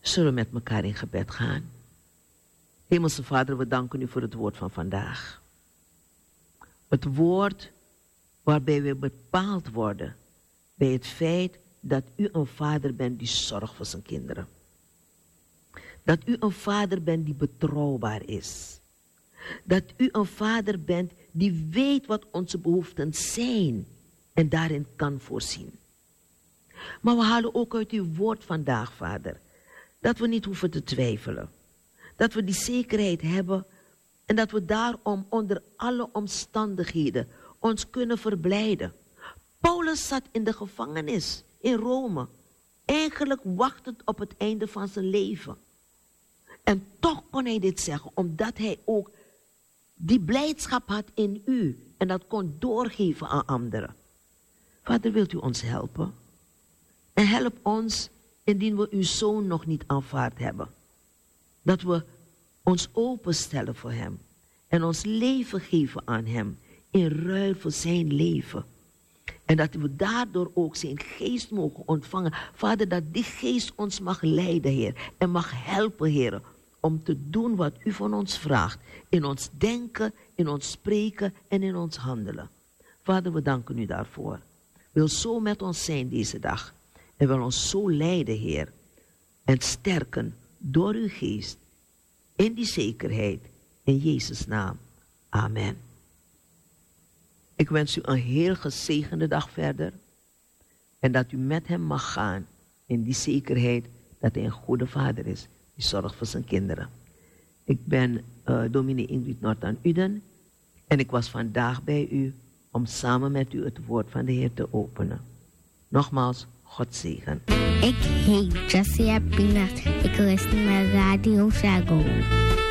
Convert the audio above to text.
Zullen we met elkaar in gebed gaan? Hemelse Vader, we danken u voor het woord van vandaag. Het woord waarbij we bepaald worden bij het feit dat u een vader bent die zorgt voor zijn kinderen. Dat u een vader bent die betrouwbaar is. Dat u een vader bent die weet wat onze behoeften zijn en daarin kan voorzien. Maar we halen ook uit uw woord vandaag, Vader, dat we niet hoeven te twijfelen. Dat we die zekerheid hebben en dat we daarom onder alle omstandigheden ons kunnen verblijden. Paulus zat in de gevangenis in Rome, eigenlijk wachtend op het einde van zijn leven. En toch kon hij dit zeggen, omdat hij ook die blijdschap had in u en dat kon doorgeven aan anderen. Vader, wilt u ons helpen? En help ons indien we uw zoon nog niet aanvaard hebben. Dat we ons openstellen voor hem en ons leven geven aan hem in ruil voor zijn leven. En dat we daardoor ook zijn geest mogen ontvangen. Vader, dat die geest ons mag leiden, Heer. En mag helpen, Heer, om te doen wat u van ons vraagt. In ons denken, in ons spreken en in ons handelen. Vader, we danken u daarvoor. Wil zo met ons zijn deze dag. En wil ons zo leiden, Heer. En sterken door uw geest. In die zekerheid. In Jezus' naam. Amen. Ik wens u een heel gezegende dag verder. En dat u met hem mag gaan in die zekerheid dat hij een goede vader is. Die zorgt voor zijn kinderen. Ik ben dominee Ingrid Norton-Uden. En ik was vandaag bij u om samen met u het woord van de Heer te openen. Nogmaals, God zegen. Ik heet Jessia Pina. Ik luister naar Radio Zago.